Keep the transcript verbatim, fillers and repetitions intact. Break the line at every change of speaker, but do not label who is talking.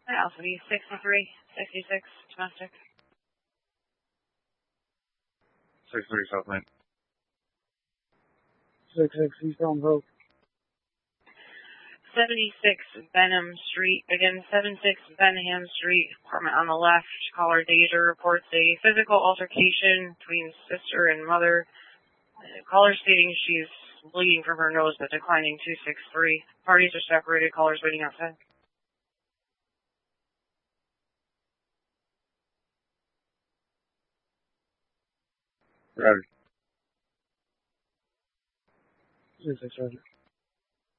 Alpha V sixty-three, sixty-six, domestic.
six three South Main.
six six Eastbound Hope.
seventy-six Benham Street. Again, seventy-six Benham Street, apartment on the left. Caller Deja reports a physical altercation between sister and mother. Uh, caller stating she's bleeding from her nose but declining two six three. Parties are separated. Callers waiting outside.
Roger.
six six Roger.